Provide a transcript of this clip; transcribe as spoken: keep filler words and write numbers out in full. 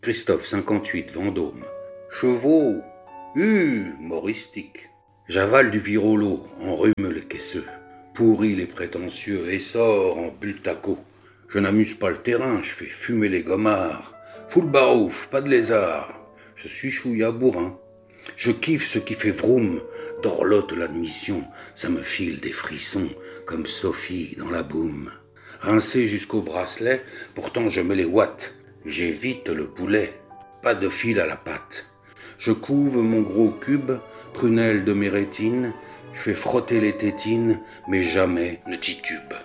Christophe cinquante-huit Vendôme. Chevaux, hu, moristique. J'avale du virolo, enrhume les caisseux. Pourris les prétentieux, essor en bultaco. Je n'amuse pas le terrain, je fais fumer les gommards. Full barouf, pas de lézard. Je suis chouïa bourrin. Je kiffe ce qui fait vroom, dorlote l'admission, ça me file des frissons, comme Sophie dans la boum. Rincé jusqu'au bracelet, pourtant je mets les watts, j'évite le poulet, pas de fil à la patte. Je couve mon gros cube, prunelle de mes rétines, je fais frotter les tétines, mais jamais ne titube.